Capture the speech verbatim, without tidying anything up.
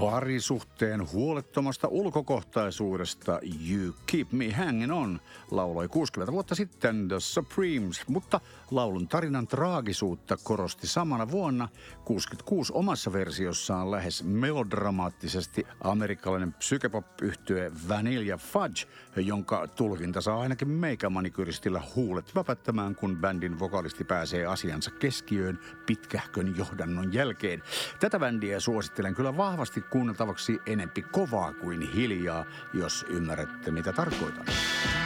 Parisuhteen huolettomasta ulkokohtaisuudesta You Keep Me Hanging On lauloi kuusikymmentä vuotta sitten The Supremes, mutta laulun tarinan traagisuutta korosti samana vuonna kuusikymmentäkuusi omassa versiossaan lähes melodramaattisesti amerikkalainen psykepop-yhtye Vanilla Fudge, jonka tulkinta saa ainakin meikämanikyristillä huulet väpättämään, kun bändin vokalisti pääsee asiansa keskiöön pitkähkön johdannon jälkeen. Tätä bändiä suosittelen kyllä vahvasti kuunneltavaksi enempi kovaa kuin hiljaa, jos ymmärrätte mitä tarkoitan.